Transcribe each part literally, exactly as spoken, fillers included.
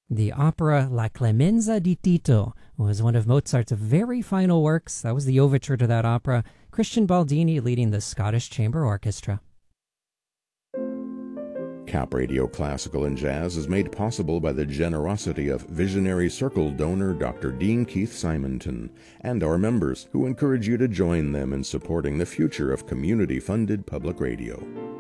The opera La Clemenza di Tito was one of Mozart's very final works. That was the overture to that opera. Christian Baldini leading the Scottish Chamber Orchestra. Cap Radio Classical and Jazz is made possible by the generosity of Visionary Circle donor Doctor Dean Keith Simonton and our members, who encourage you to join them in supporting the future of community-funded public radio.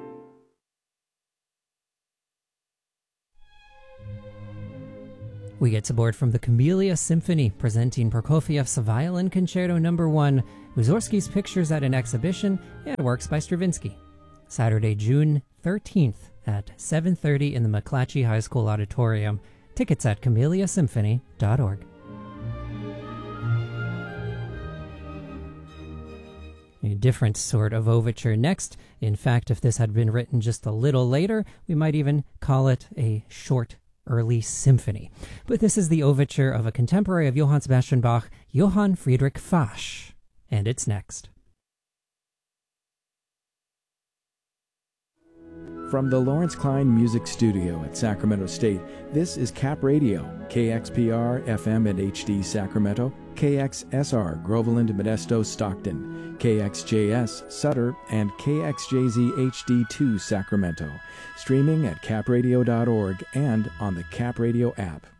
We get support from the Camellia Symphony, presenting Prokofiev's Violin Concerto Number one, Mussorgsky's Pictures at an Exhibition, and Works by Stravinsky. Saturday, June thirteenth at seven thirty in the McClatchy High School Auditorium. Tickets at camellia symphony dot org. A different sort of overture next. In fact, if this had been written just a little later, we might even call it a short early symphony. But this is the overture of a contemporary of Johann Sebastian Bach, Johann Friedrich Fasch. And it's next. From the Lawrence Klein Music Studio at Sacramento State, this is Cap Radio, K X P R F M and H D Sacramento, K X S R Groveland, Modesto, Stockton, K X J S Sutter, and K X J Z H D two Sacramento. Streaming at cap radio dot org and on the Cap Radio app.